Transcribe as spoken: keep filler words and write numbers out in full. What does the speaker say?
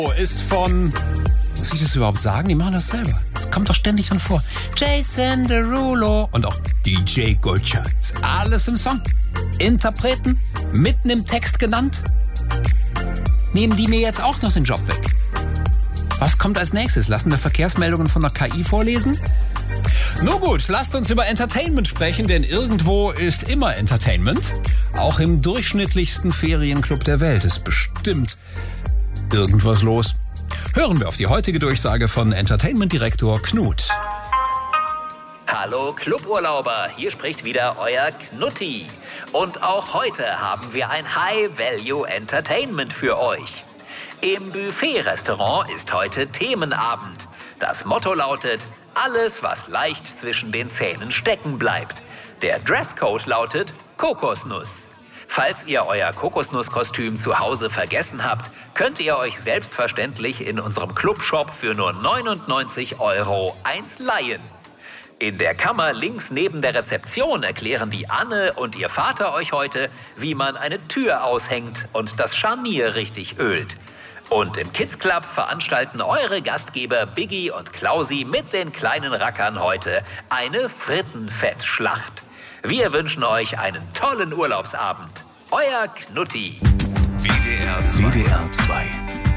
Ist von, muss ich das überhaupt sagen? Die machen das selber. Das kommt doch ständig dann vor. Jason Derulo und auch D J Gulcha. Ist alles im Song. Interpreten, mitten im Text genannt. Nehmen die mir jetzt auch noch den Job weg? Was kommt als nächstes? Lassen wir Verkehrsmeldungen von der K I vorlesen? Nun gut, lasst uns über Entertainment sprechen, denn irgendwo ist immer Entertainment. Auch im durchschnittlichsten Ferienclub der Welt ist bestimmt irgendwas los. Hören wir auf die heutige Durchsage von Entertainment-Direktor Knut. Hallo Cluburlauber, hier spricht wieder euer Knutti. Und auch heute haben wir ein High-Value-Entertainment für euch. Im Buffet-Restaurant ist heute Themenabend. Das Motto lautet, alles, was leicht zwischen den Zähnen stecken bleibt. Der Dresscode lautet Kokosnuss. Falls ihr euer Kokosnusskostüm zu Hause vergessen habt, könnt ihr euch selbstverständlich in unserem Clubshop für nur neunundneunzig Euro eins leihen. In der Kammer links neben der Rezeption erklären die Anne und ihr Vater euch heute, wie man eine Tür aushängt und das Scharnier richtig ölt. Und im Kids Club veranstalten eure Gastgeber Biggie und Klausi mit den kleinen Rackern heute eine Frittenfettschlacht. Wir wünschen euch einen tollen Urlaubsabend. Euer Knutti. W D R zwei.